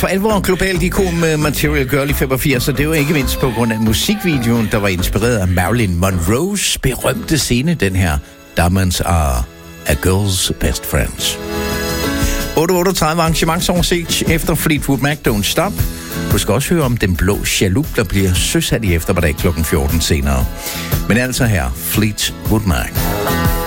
for alvor globalt ikon med Material Girl i 85, så det var ikke mindst på grund af musikvideoen, der var inspireret af Marilyn Monroes berømte scene, den her Diamonds Are a Girl's Best Friends. 8:38 arrangementsoversigt efter Fleetwood Mac Don't Stop. Du skal også høre om den blå jaloux, der bliver søsat i eftermiddag kl. 14 senere. Men altså her, Fleetwood Mac.